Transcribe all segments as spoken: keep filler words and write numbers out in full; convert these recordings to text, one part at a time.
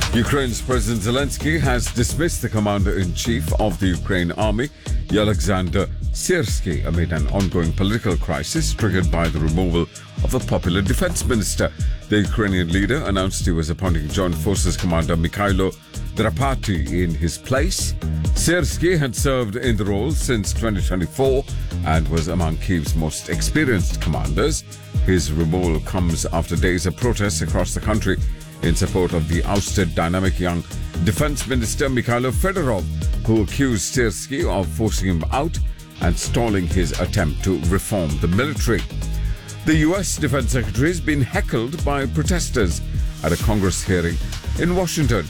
Ukraine's President Zelensky has dismissed the commander-in-chief of the Ukraine army, Alexander Syrskyi, amid an ongoing political crisis triggered by the removal of a popular defense minister. The Ukrainian leader announced he was appointing Joint Forces Commander Mikhailo Drapati in his place. Syrskyi had served in the role since twenty twenty-four and was among Kyiv's most experienced commanders. His removal comes after days of protests across the country in support of the ousted dynamic young Defense Minister Mikhailo Fedorov, who accused Syrskyi of forcing him out and stalling his attempt to reform the military. The U S Defense Secretary has been heckled by protesters at a Congress hearing in Washington.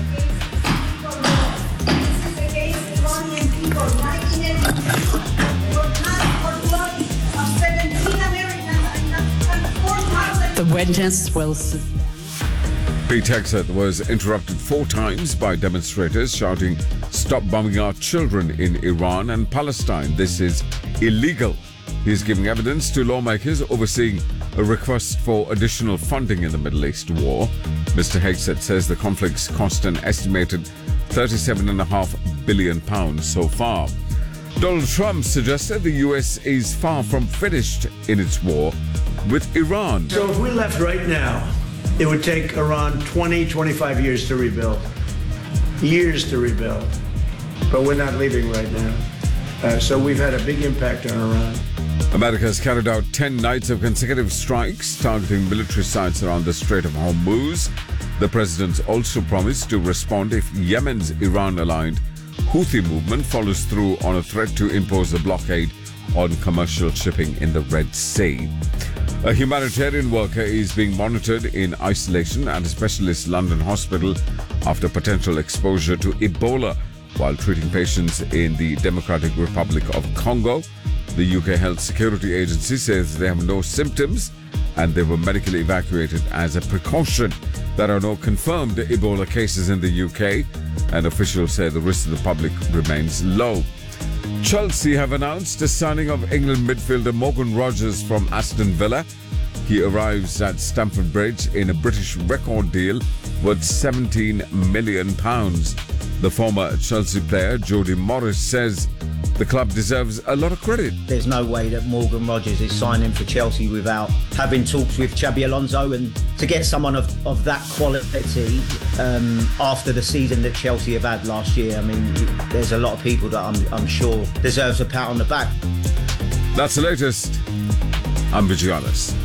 The witness will... Pete Hegseth was interrupted four times by demonstrators shouting, "Stop bombing our children in Iran and Palestine. This is illegal." He is giving evidence to lawmakers overseeing a request for additional funding in the Middle East war. Mister Hegseth says the conflict's cost an estimated thirty-seven point five billion pounds so far. Donald Trump suggested the U S is far from finished in its war with Iran. So if we left right now, it would take Iran twenty, twenty-five years to rebuild. Years to rebuild. But we're not leaving right now. Uh, so we've had a big impact on Iran. America has carried out ten nights of consecutive strikes targeting military sites around the Strait of Hormuz. The president also promised to respond if Yemen's Iran-aligned Houthi movement follows through on a threat to impose a blockade on commercial shipping in the Red Sea. A humanitarian worker is being monitored in isolation at a specialist London hospital after potential exposure to Ebola while treating patients in the Democratic Republic of Congo. The U K Health Security Agency says they have no symptoms and they were medically evacuated as a precaution. There are no confirmed Ebola cases in the U K, and officials say the risk to the public remains low. Chelsea have announced the signing of England midfielder Morgan Rogers from Aston Villa. He arrives at Stamford Bridge in a British record deal worth seventeen million pounds. The former Chelsea player, Jody Morris, says the club deserves a lot of credit. There's no way that Morgan Rogers is signing for Chelsea without having talks with Xabi Alonso, and to get someone of, of that quality um, after the season that Chelsea have had last year, I mean, there's a lot of people that I'm, I'm sure deserves a pat on the back. That's the latest. I'm Vijay Alice.